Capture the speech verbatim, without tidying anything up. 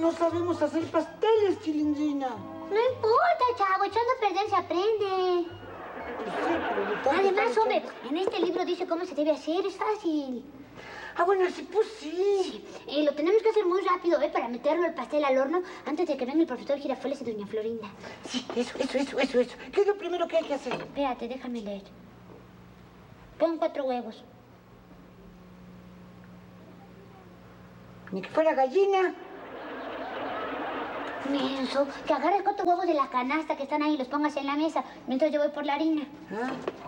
no sabemos hacer pasteles, Chilindrina. No importa, chavo. Echando a perder se aprende. Pues sí, pero de tanto Además, estar hombre, echando- en este libro dice cómo se debe hacer. Es fácil. Ah, bueno, sí, pues sí. Y lo tenemos que hacer muy rápido, ¿eh? Para meterlo el pastel al horno antes de que venga el profesor Girafoles y doña Florinda. Sí, eso, eso, eso, eso, eso. ¿Qué es lo primero que hay que hacer? Espérate, déjame leer. Pon cuatro huevos. Ni que fuera gallina. Menso, que agarres cuatro huevos de la canasta que están ahí y los pongas en la mesa mientras yo voy por la harina. Ah,